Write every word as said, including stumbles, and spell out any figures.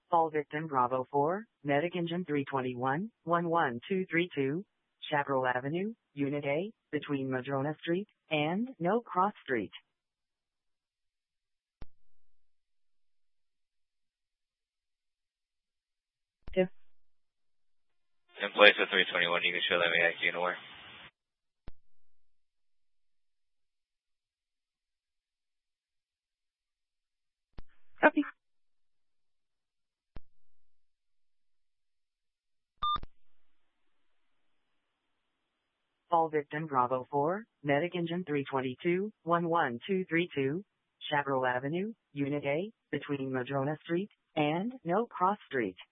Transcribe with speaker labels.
Speaker 1: All victim Bravo four, Medic Engine three twenty-one, one one two three two, Chaparral Avenue, Unit A, between Madrona Street and No Cross Street. If
Speaker 2: In place of three twenty-one, you can show that me unit where.
Speaker 1: Copy. All victim Bravo four, Medic Engine three twenty-two, one one two three two, Chaparral Avenue, Unit A, between Madrona Street and No Cross Street.